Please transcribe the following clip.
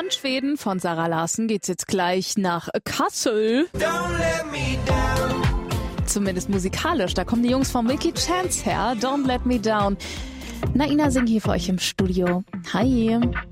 von Schweden, von Zara Larsson, geht's jetzt gleich nach Kassel. Don't let me down. Zumindest musikalisch, da kommen die Jungs von Milky Chance her. Don't Let Me Down. Naina singt hier für euch im Studio. Hi.